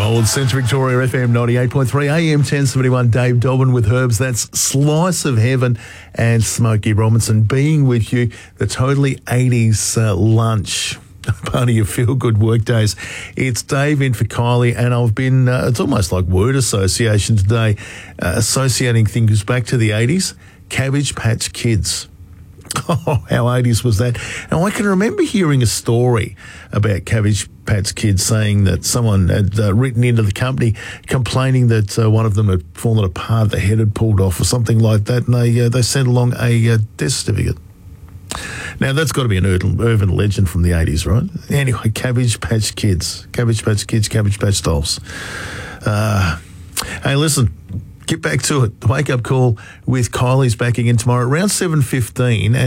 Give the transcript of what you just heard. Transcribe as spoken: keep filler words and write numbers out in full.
Old Central Victoria F M ninety-eight point three, A M ten seventy-one, Dave Dobbin with Herbs. That's Slice of Heaven and Smokey Robinson being with you. The Totally eighties uh, lunch. Part of your feel-good work days. It's Dave in for Kylie, and I've been, uh, it's almost like word association today, uh, associating things back to the eighties. Cabbage Patch Kids. Oh, how eighties was that? Now, I can remember hearing a story about Cabbage Patch Kids saying that someone had uh, written into the company complaining that uh, one of them had fallen apart, the head had pulled off or something like that, and they, uh, they sent along a uh, death certificate. Now, that's got to be an urban, urban legend from the eighties, right? Anyway, Cabbage Patch Kids. Cabbage Patch Kids, Cabbage Patch Dolls. Uh, hey, listen, get back to it. The wake-up call with Kylie's back again tomorrow around seven fifteen.